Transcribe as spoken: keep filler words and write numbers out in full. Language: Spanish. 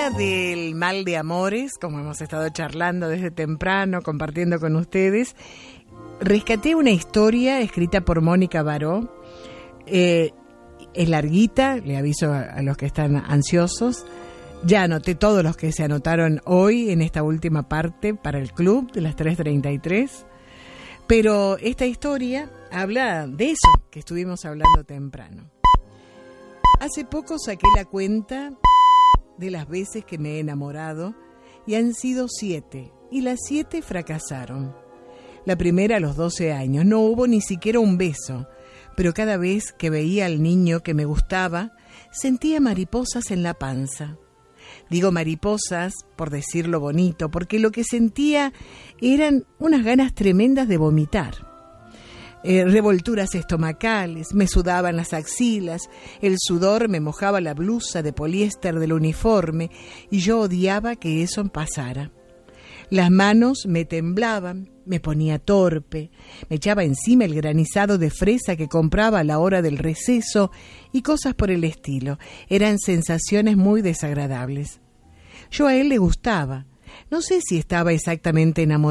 día del mal de amores, como hemos estado charlando desde temprano, compartiendo con ustedes, rescaté una historia escrita por Mónica Baró. Eh, es larguita, le aviso a, a los que están ansiosos. Ya anoté todos los que se anotaron hoy en esta última parte para el club de las tres treinta y tres. Pero esta historia habla de eso que estuvimos hablando temprano. Hace poco saqué la cuenta de las veces que me he enamorado y han sido siete, y las siete fracasaron. La primera a los doce años, no hubo ni siquiera un beso, pero cada vez que veía al niño que me gustaba, sentía mariposas en la panza. Digo mariposas por decirlo bonito, porque lo que sentía eran unas ganas tremendas de vomitar. Eh, revolturas estomacales, me sudaban las axilas, el sudor me mojaba la blusa de poliéster del uniforme y yo odiaba que eso pasara. Las manos me temblaban, me ponía torpe, me echaba encima el granizado de fresa que compraba a la hora del receso y cosas por el estilo. Eran sensaciones muy desagradables. Yo a él le gustaba. No sé si estaba exactamente enamorado.